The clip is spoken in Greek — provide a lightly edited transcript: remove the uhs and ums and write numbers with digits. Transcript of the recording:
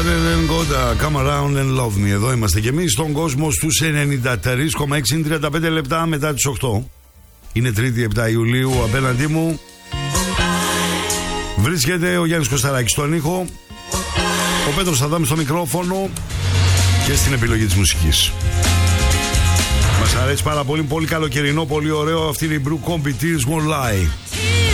and Goda, come around and love me. Εδώ είμαστε και εμείς στον κόσμο στους 93,6, 35 λεπτά μετά τις 8. Είναι Τρίτη 7 Ιουλίου. Απέναντί μου βρίσκεται ο Γιάννης Κωσταράκης στον ήχο, ο Πέτρος Αδάμης στο μικρόφωνο και στην επιλογή της μουσικής. Μας αρέσει πάρα πολύ, πολύ καλοκαιρινό, πολύ ωραίο. Αυτή είναι η Brew Combi Tears Won't Lie.